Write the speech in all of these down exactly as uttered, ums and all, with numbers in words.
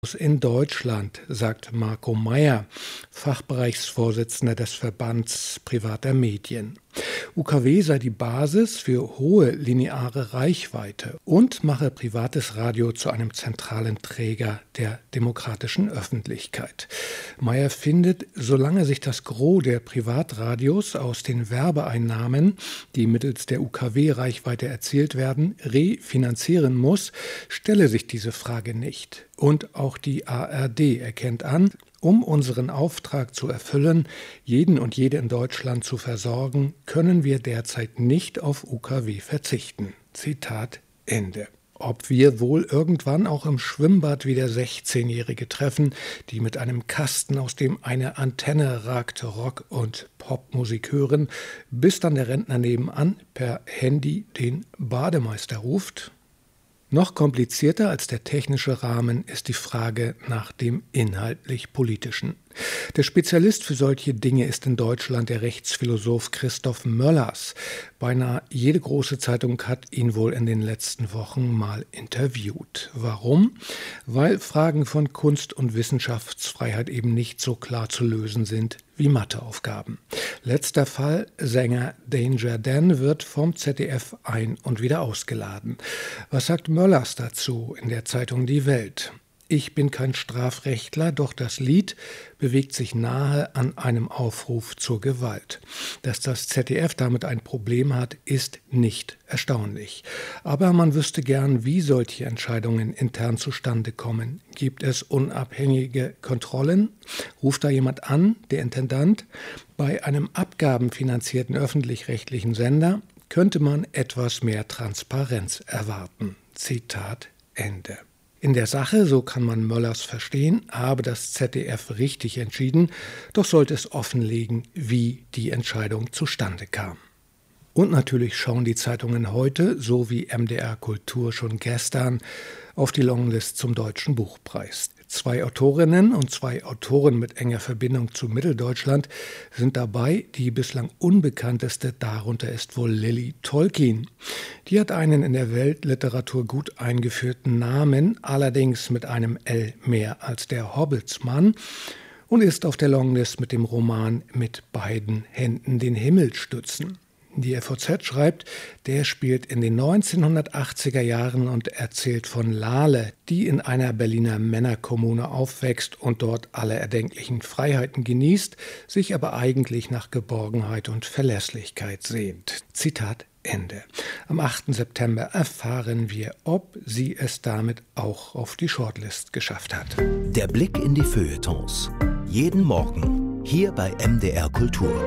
In Deutschland, sagt Marco Meyer, Fachbereichsvorsitzender des Verbands privater Medien. U K W sei die Basis für hohe lineare Reichweite und mache privates Radio zu einem zentralen Träger der demokratischen Öffentlichkeit. Meyer findet, solange sich das Gros der Privatradios aus den Werbeeinnahmen, die mittels der U K W-Reichweite erzielt werden, refinanzieren muss, stelle sich diese Frage nicht. Und auch die A R D erkennt an, um unseren Auftrag zu erfüllen, jeden und jede in Deutschland zu versorgen, können wir derzeit nicht auf U K W verzichten. Zitat Ende. Ob wir wohl irgendwann auch im Schwimmbad wieder sechzehnjährige treffen, die mit einem Kasten, aus dem eine Antenne ragt, Rock- und Popmusik hören, bis dann der Rentner nebenan per Handy den Bademeister ruft? Noch komplizierter als der technische Rahmen ist die Frage nach dem inhaltlich-politischen. Der Spezialist für solche Dinge ist in Deutschland der Rechtsphilosoph Christoph Möllers. Beinahe jede große Zeitung hat ihn wohl in den letzten Wochen mal interviewt. Warum? Weil Fragen von Kunst- und Wissenschaftsfreiheit eben nicht so klar zu lösen sind wie Matheaufgaben. Letzter Fall, Sänger Danger Dan wird vom Z D F ein- und wieder ausgeladen. Was sagt Möllers dazu in der Zeitung Die Welt? Ich bin kein Strafrechtler, doch das Lied bewegt sich nahe an einem Aufruf zur Gewalt. Dass das Z D F damit ein Problem hat, ist nicht erstaunlich. Aber man wüsste gern, wie solche Entscheidungen intern zustande kommen. Gibt es unabhängige Kontrollen? Ruft da jemand an, der Intendant? Bei einem abgabenfinanzierten öffentlich-rechtlichen Sender könnte man etwas mehr Transparenz erwarten. Zitat Ende. In der Sache, so kann man Möllers verstehen, habe das Z D F richtig entschieden, doch sollte es offenlegen, wie die Entscheidung zustande kam. Und natürlich schauen die Zeitungen heute, so wie M D R Kultur schon gestern, auf die Longlist zum Deutschen Buchpreis. Zwei Autorinnen und zwei Autoren mit enger Verbindung zu Mitteldeutschland sind dabei. Die bislang unbekannteste darunter ist wohl Lilly Tolkien. Die hat einen in der Weltliteratur gut eingeführten Namen, allerdings mit einem L mehr als der Hobbitsmann, und ist auf der Longlist mit dem Roman Mit beiden Händen den Himmel stützen. Die F A Z schreibt, der spielt in den neunzehnhundertachtziger Jahren und erzählt von Lale, die in einer Berliner Männerkommune aufwächst und dort alle erdenklichen Freiheiten genießt, sich aber eigentlich nach Geborgenheit und Verlässlichkeit sehnt. Zitat Ende. Am achten September erfahren wir, ob sie es damit auch auf die Shortlist geschafft hat. Der Blick in die Feuilletons. Jeden Morgen hier bei M D R Kultur.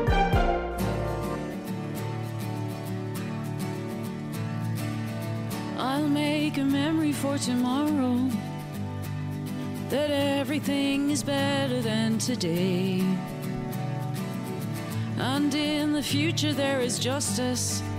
I'll make a memory for tomorrow, that everything is better than today. And in the future there is justice